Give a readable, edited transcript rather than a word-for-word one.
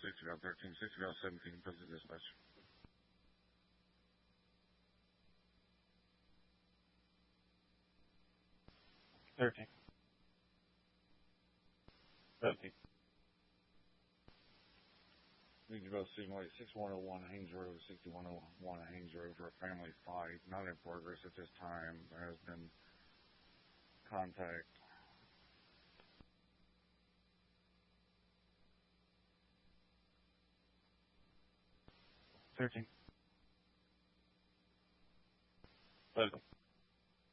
60.13, 60.17, visit dispatch. 13. 13. Need to go signal 6101 Haynes Road, 6101 Haynes Road for a family fight. Not in progress at this time. There has been contact. 13. 13.